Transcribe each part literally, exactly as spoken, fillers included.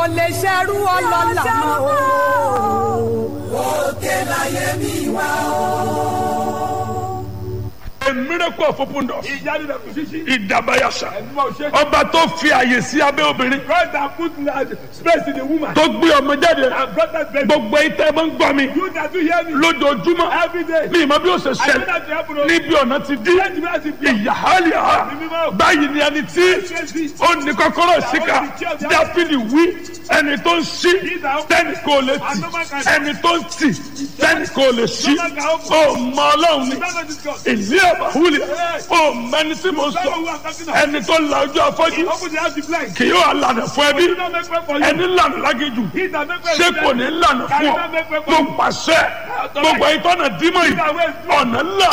ò lè ṣerú ọlọ́lá mọ́ o. òkè láyé mi wá o. A miracle of open doors. ìyanu rẹ̀ kò ṣíṣí. Ìdàbàyàṣà. ẹ̀dùnmọ̀ òṣèlú. Ọba tó fi àyè sí abẹ́ obìnrin. God that put space in the woman. Tó gbé ọmọ jáde. and brought that baby. Gbogbo ìtẹ́ máa ń gbọ́ mi. you that do hear me. Lójoojúmọ́. every day. Mi ìmọ̀ bí ó ṣe I know ṣẹlẹ̀. that you happen to. Níbi ọ̀nà ti dí. let me ask you. Ìyàhálìá. Báyìí ni ẹni tí ó ní kọ́kọ́rọ́ síkà. Dáfídì wí. Ẹni tó ń ṣí. Tẹ́nì kò lè tì. Ẹni tó ń tì. Tẹ́nì kò lè ṣí. Ó mọ Ọlọ́run ni. Ìlú ẹ̀bà wúlẹ̀. Ó mẹni tí mo sọ. Ẹni tó la ojú afọ́jú. open the house to blind. Kì yóò lànà fún ẹbí. do not make way for you. Ẹni lànà lágéjù. he that make way Ṣé for kò you. ní lànà fún ọ? Mo pàṣẹ. Gbogbo ìtọ́nà dímọ̀ yìí. Ọ̀nà ńlá.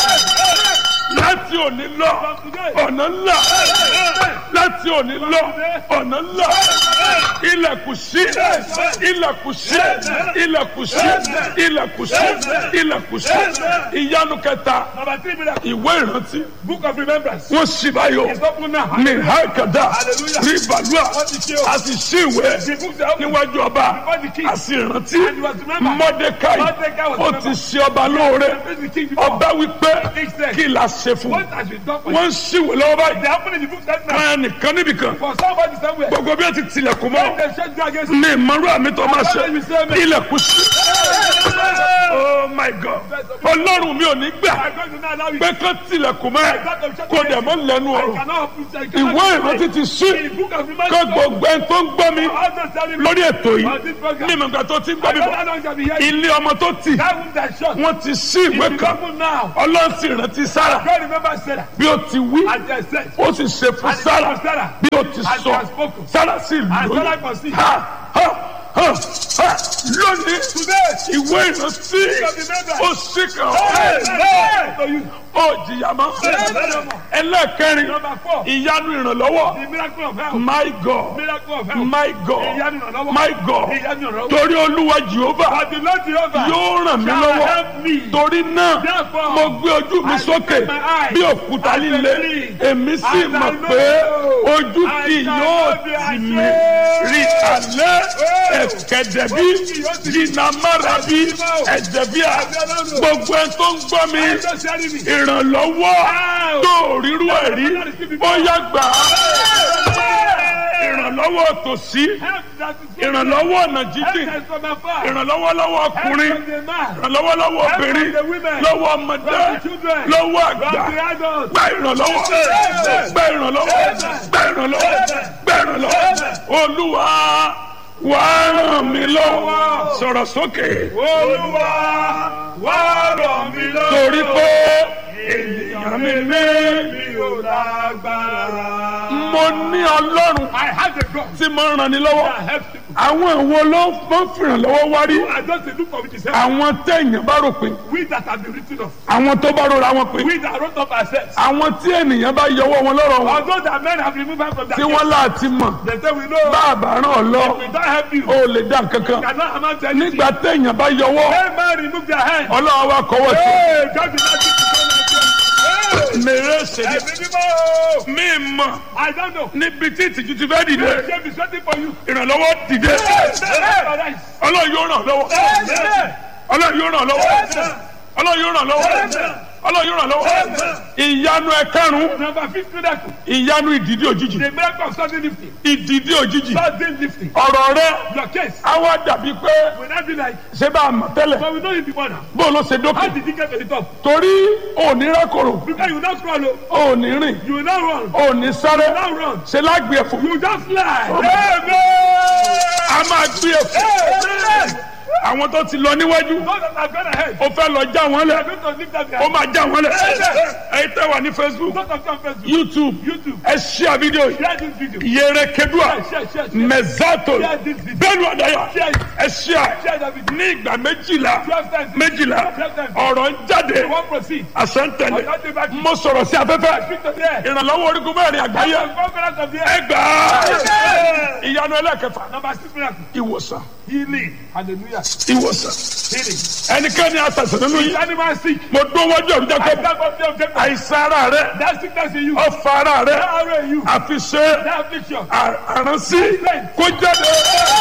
Láti òní lọ. Ọ̀nà ńlá. Láti òní lọ. Ọ̀nà ńlá. Ilẹ̀kùn sí. Ilẹ̀kùn sí. Ilẹ̀kùn sí. Ilẹ̀kùn sí. Ilẹ̀kùn sí. Ìyanu kẹta. number three miracle. Ìwé ìrántí. book of remembrance. Wọ́n ṣì báyọ̀. it's open now. Ní Hákàdá. Hallelujah. Rí Bàlúà. Wọ́n ti ṣe o. A sì ṣí ìwé the books are open. níwájú ọba. Before the king. A sì rántí. And he was remembered. Mọ́dékáì. Mordecai was Ó remembered. ti ṣe ọba lóore. the king before. Ọba wípé King said. kí la ṣe fún un. what has been done for you. Wọ́n ń ṣíwèé lọ́wọ́ báyìí. they happen in the book that now. Kan ẹnìkan níbìkan. for somebody somewhere. Gbogbo bí ó ti tilẹ̀kùn when mọ́. they shut you against. Ní ìmọ̀rú àmì tó máa ṣe. Ilẹ̀kùn sí. Oh my God. Ọlọ́run mi ò ní gbà I'm going to now allow you. pé kán tilẹ̀kùn mọ́. Kò dẹ̀ mọ́ lẹ́nu I ọ̀rọ̀. cannot open. I cannot Ìwé open. ìrántí ti ṣí. the book of remembrance. Kọ́ gbogbo ẹni tó ń gbọ́ mi also telling me. lórí ètò yìí. on this program. Ní ìmọ̀gbà tó ti ń gbọ́ I mi don't know bọ̀. how long shall be here. Ilé ọmọ tó tì. that room that shut. Wọ́n ti ṣí ìwé it's kan. open now. Ọlọ́run sì rántí Sárà. God remember Sarah. Bí ó ti wí. as they said. Ó sì ṣe fún And it Sárà. was Sarah. Bí ó ti And sọ. he has spoken. Sárà sì And lóyún. Sarah conceived. Ha ha ha ha. Lónìí. today. Ìwé ìrántí. Ó sì kàn ọ́. hey hey to you. Ó jìyà mọ́. Ẹlẹ́kẹrin. number four. Ìyanu ìrànlọ́wọ́. the miracle of health. My God. miracle of health. My God. ìyanu ìrànlọ́wọ́. My God. ìyanu ìrànlọ́wọ́. Torí Olúwa Jèhófà but the Lord Jehovah. yóò ràn mí shall lọ́wọ́. help me. Torí náà Therefore, mo gbé ojú mi I sókè lift my eyes bí òkúta and líle. believe. Èmi sì And I mọ̀ know pé ojú I kì shall yóò not be tì mí. ashamed. Rí alẹ́ ẹ̀kẹ́dẹ̀bí jìnnàmárabi ẹ̀jẹ̀bíà. Gbogbo ẹ̀ tó ń gbọ́ mi just hearing me. ìrànlọ́wọ́ tó rírú ẹ̀rí bóyá gbà á. Ìrànlọ́wọ́ tòsí. help that is Ìrànlọ́wọ́ ọ̀nà jíjìn. help from afar. Ìrànlọ́wọ́ lọ́wọ́ help ọkùnrin. from the man. Ìrànlọ́wọ́ lọ́wọ́ obìnrin. Help from the women. Lọ́wọ́ ọmọdé. From the children. Lọ́wọ́ from àgbà. the adults. Gba ìrànlọ́wọ́. Gba ìrànlọ́wọ́. Gba ìrànlọ́wọ́. Gba ìrànlọ́wọ́. Olúwa wá ràn mí lọ́wọ́. Sọ̀rọ̀ sókè. Olúwa wá ràn mí lọ́wọ́. Torí pé ènìyàn mi ní. mi ò lágbára. Mo ní Ọlọ́run I have a God tí mo ń ràn ní lọ́wọ́. that helps people. Àwọn ìwo ló ń fìrànlọ́wọ́ wá rí. I don't say look for which is help. Àwọn téèyàn bá rò pé. We that have been written off. Àwọn tó bá rora wọn pé. We that wrote up ourselves. Àwọn tí ènìyàn bá yọwọ́ wọn lọ́rọ̀ wọn. Although that men have removed us from that. Tí wọ́n láti mọ̀. They say we know. Bàbá ràn ọ́ lọ. We don't help you. O lè dá nǹkankan. Cannot amount to anything. Nígbà téèyàn bá yọwọ́. When man remove their hand. Ọlọ́run wa kọ́wọ́ sí. Hey, God did not give you so much. Mèrè ṣèlè. Ẹ̀mí mímọ́. Mi mọ̀ I don't know. níbi tí ìtìjú ti fẹ́ dìde. Shame is waiting for you. Ìrànlọ́wọ́ dìde. Hey, Ọlọ́run yóò ràn lọ́wọ́. Ọlọ́run yóò ràn lọ́wọ́. Ọlọ́run yóò ràn lọ́wọ́. Ọlọ́run yóò ràn lọ́wọ́. Ìyanu ẹ̀karùn-ún. number fifth miracle. Ìyanu ìdìdí òjijì. The miracle of sudden lifting. Ìdìdí òjijì. Sudden lifting. Ọ̀rọ̀ rẹ Your case á wá dàbí pé will not be like. ṣé bá a mọ̀ tẹ́lẹ̀. But we know you before now. Bó ló ṣe How dókè. did you get to the top? Torí òní rákòrò. Because you will not crawl. oh. Òní rìn. You will not run. Òní sáré. You will not run. Ṣé lágbè ẹ̀fọ́. You will just fly. Oh. Amen. A máa gbé ẹ̀fọ́. Amen. Àwọn tó ti lọ níwájú. Those that have gone ahead. Ó fẹ́ lọ já wọn They are lẹ̀. going to lift up their Ó hands. máa já wọn lẹ̀. Ẹ̀yin tẹ́ wà ní Facebook, Those of you on Facebook. YouTube, YouTube. ẹ share fídíò yìí. Share this video. Yere Kedua, Share, share, share. Mezzato, Share this video. Bẹ́ẹ̀ni Adaya, Share it. ẹ share. Share that video. Ní ìgbà méjìlá, Twelve times. méjìlá, Twelve times. ọ̀rọ̀ ń jáde, You won't proceed. àṣẹ ń tẹ̀lé. Ọ̀yọ́ dé bá kí. Mo sọ̀rọ̀ sí afẹ́fẹ́. Speak to the air. Ìrànlọ́wọ́ orígun mẹ́rin àgbáyé. Conquerors of the air. Ẹ gbà á. Ìyanu ẹlẹ́kẹfà. Number six miracle. Ìwòsàn. Healing. Hallelujah. Ìwòsàn. Healing. Ẹnikẹ́ni àtàṣe nínú Is yìí. anyone sick? Mo dún wájú ọ̀run jẹ́ I pé stand up there, object. àìsàn ara rẹ̀, That sickness in you. ọ̀fà ara rẹ̀, That arrow in you. àfiṣe That affliction. àránsí kó jáde.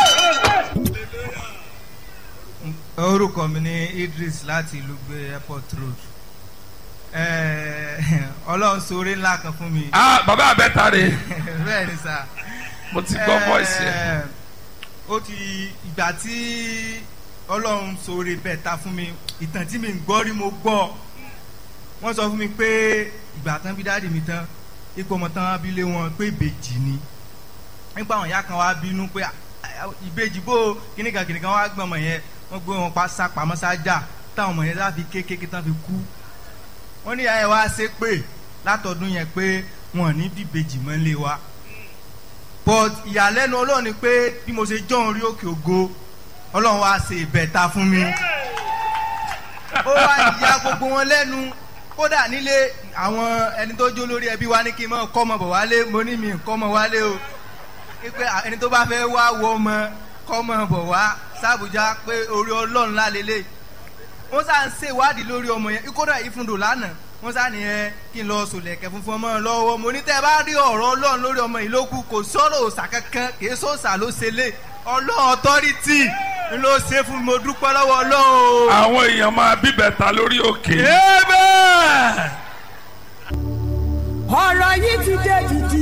orúkọ mi ní Idris láti Ìlúgbé Airport Road. Ọlọ́run ṣoore ńlá kan fún mi. ah bàbá abẹ́ta rè. bẹ́ẹ̀ ni sà. mo ti gbọ́ voice ẹ̀. ó ti ìgbà tí Ọlọ́run ṣoore bẹ́ẹ̀ta fún mi, ìtàn tí mi ń gbọ́ rí mo gbọ́. Wọ́n sọ fún mi pé ìgbà tán bí dáàdì mi tán ipò ọmọ tán abilé wọn pé ìbejì ni. Nípa àwọn ìyá kan wá bínú pé ìbejì bó kíníkan kíníkan wá gbọ́n ọmọ yẹn, wọ́n gbé wọn pa sápamọ́ sájà táwọn ọmọ yẹn láfi kékeré tán fi kú. Wọ́n ní ìyá yẹn wá ṣe pé látọdún yẹn pé wọn ò ní bíbejì mọ́ lé wa. But ìyàlẹ́nu Ọlọ́run ni pé bí mo ṣe jọ́ orí òkè ògo, Ọlọ́run wá ṣe ìbẹ̀ta fún mi. Ó wá ìyá gbogbo wọn lẹ́nu. Kódà nílé àwọn ẹni tó jó lórí ẹbí wa ní kí n mọ̀ kọ́ ọmọ bọ̀ wálé, mo ní mi kọ́ ọmọ wálé o. Pé ẹni tó bá fẹ́ wá wọ ọmọ kọ́ ọmọ bọ̀ wá sábùjá pé orí Ọlọ́run lálélẹ̀. Wọ́n sá ń ṣèwádìí lórí ọmọ yẹn, kódà ìfúndò lánàá wọ́n sá nìyẹn kí n lọ sòlẹ̀kẹ̀ funfun ọmọ lọ́wọ́. Mo ní tẹ́ ẹ bá rí ọ̀rọ̀ Ọlọ́run lórí ọmọ yìí ló kù, kò sọ̀rọ̀ òòṣà kankan, kì í sọ̀òṣà ló ṣe lé. Ọlọ́run ọ̀tọ́rìtì ló ṣe fún mi, mo dúpẹ́ lọ́wọ́ Ọlọ́run. àwọn èèyàn máa bíbẹ̀ta lórí òkè. ọ̀rọ̀ yìí ti dé dìdì.